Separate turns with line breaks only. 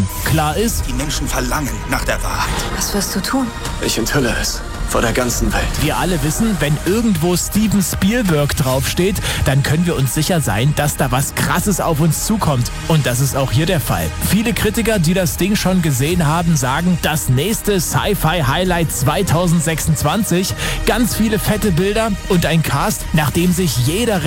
kann. Klar ist,
Die Menschen verlangen nach der Wahrheit.
Was wirst du tun?
Ich enthülle es. Vor der ganzen Welt.
wir alle wissen, wenn irgendwo Steven Spielberg draufsteht, dann können wir uns sicher sein, dass da was Krasses auf uns zukommt. Und das ist auch hier der Fall. Viele Kritiker, die das Ding schon gesehen haben, sagen, das nächste Sci-Fi-Highlight 2026. Ganz viele fette Bilder und ein Cast, nach dem sich jeder